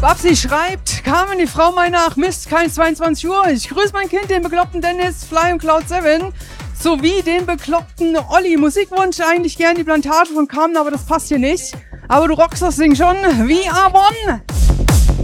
Babsi schreibt, Carmen, die Frau meiner, ach Mist, kein 22 Uhr. Ich grüße mein Kind, den bekloppten Dennis, Fly und Cloud 7, sowie den bekloppten Olli. Musikwunsch eigentlich gern die Plantage von Carmen, aber das passt hier nicht. Aber du rockst das Ding schon. We are one.